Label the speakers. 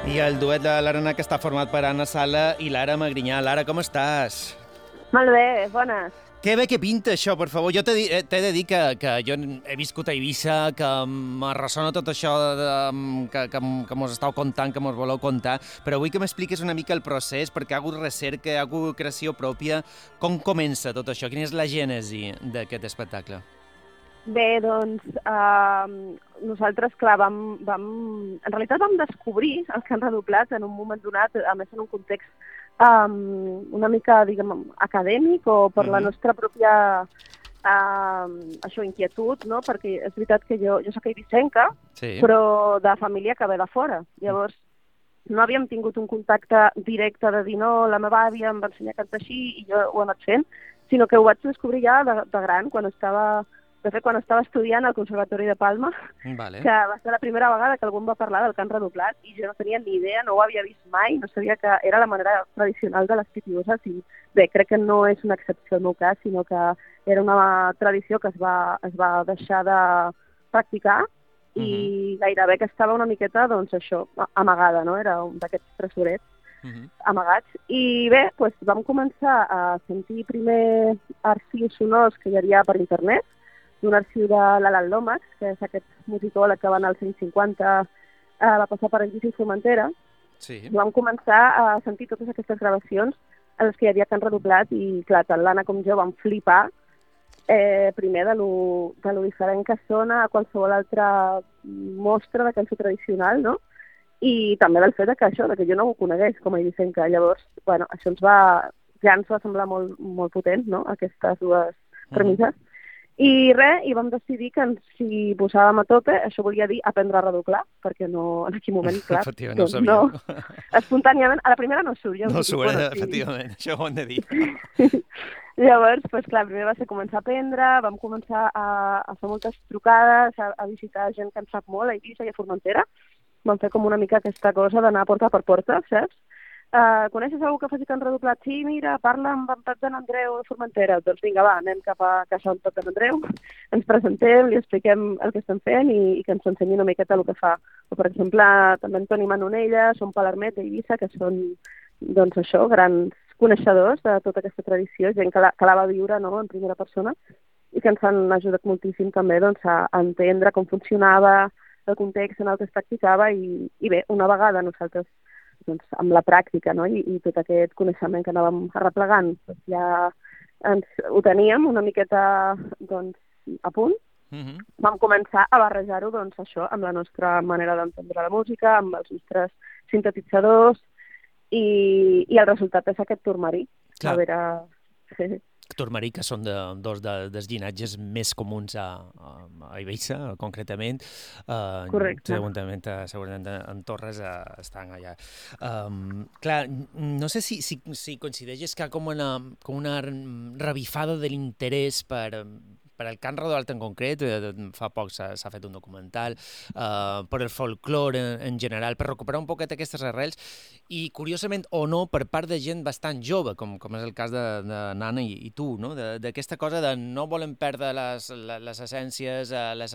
Speaker 1: I el duet de l'Arena que està format per Anna Sala i Lara Magrinyà. Lara, com estàs?
Speaker 2: Molt bé, bones.
Speaker 1: Que bé que pinta això, per favor. Jo t'he de dir que jo he viscut a Eivissa, que me ressona tot això que mos estàu contant, que mos voleu contar, però vull que m'expliquis una mica el procés, perquè hi ha hagut recerca, hi ha hagut creació pròpia. Com comença tot això? Quina és la gènesi d'aquest espectacle?
Speaker 2: Bé, doncs, nosaltres, clar, en realitat vam descobrir el cant redoblat en un moment donat, a més en un context una mica, diguem, acadèmic o per la nostra pròpia inquietud, no? Perquè és veritat que jo soc eivissenca,
Speaker 1: Sí.
Speaker 2: però de família que ve de fora. Llavors, no havíem tingut un contacte directe de dir no, la meva àvia em va ensenyar a cantar així i jo ho he anat fent, sinó que ho vaig descobrir ja de gran, quan estava estudiant al Conservatori de Palma,
Speaker 1: Vale.
Speaker 2: que va ser la primera vegada que algú em va parlar del cant redoblat i jo no tenia ni idea, no ho havia vist mai, no sabia que era la manera tradicional de les pitioses i bé, crec que no és una excepció al meu cas, sinó que era una tradició que es va deixar de practicar i gairebé que estava una miqueta, doncs això, amagada, no? Era un d'aquests tresorets amagats. I bé, doncs vam començar a sentir primer arxius sonors que hi havia per internet, d'un arxiu de l'Alan Lomax, que és aquest musicòleg que va anar als 150, va passar per Eivissa i Formentera.
Speaker 1: Sí.
Speaker 2: Vam començar a sentir totes aquestes gravacions en les que hi havia cant redoblat i, clar, tant l'Anna com jo vam flipar primer de lo diferent que sona a qualsevol altra mostra de cançó tradicional, no? I també del fet que que jo no ho conegués com a eivissenca. Llavors, bueno, això ja ens va semblar molt, molt potent, no?, aquestes dues premisses. I res, i vam decidir que si posàvem a tope, això volia dir aprendre a redoblar, perquè no, en aquell moment, clar,
Speaker 1: Efectivament, no ho sabíem.
Speaker 2: Espontàniament, a la primera no surt. Ja
Speaker 1: No
Speaker 2: us ho dic,
Speaker 1: surt,
Speaker 2: bueno, sí.
Speaker 1: efectivament, això ho hem de dir.
Speaker 2: Llavors, doncs, clar, primer va ser començar a aprendre, vam començar a fer moltes trucades, a visitar gent que en sap molt, a Eivissa i a Formentera. Vam fer com una mica aquesta cosa d'anar porta per porta, saps? Coneixes algú que faci cant redoblat? Sí, mira, parla amb en Pep de Andreu de Formentera. Doncs vinga, va, anem cap a casa d'en Pep de Andreu, ens presentem, li expliquem el que estem fent i que ens ensenyi una miqueta el que fa. O, per exemple, també en Toni Manonella, són Palermet d'Eivissa, que són, doncs això, grans coneixedors de tota aquesta tradició, gent que la va viure, no?, en primera persona, i que ens han ajudat moltíssim també, doncs, a entendre com funcionava el context en el que es practicava i bé, una vegada nosaltres, doncs, amb la pràctica, no?, i tot aquest coneixement que anàvem arreplegant, doncs ja ho teníem una miqueta, doncs, a punt. Vam començar a barrejar-ho, doncs, això, amb la nostra manera d'entendre la música, amb els nostres sintetitzadors, i el resultat és aquest turmarí.
Speaker 1: Clar.
Speaker 2: A veure...
Speaker 1: Turmarí, que són dos dels llinatges més comuns a Eivissa, concretament.
Speaker 2: Correcte.
Speaker 1: Segurament en Torres estan allà. Clar, no sé si coincideix que hi ha com una revifada de l'interès per el cant redoblat en concret. Fa poc s'ha fet un documental per el folklore en general, per recuperar un poquet aquestes arrels i, curiosament o no, per part de gent bastant jove, com és el cas de Nana i tu, no? D'aquesta cosa de no volem perdre les essències, les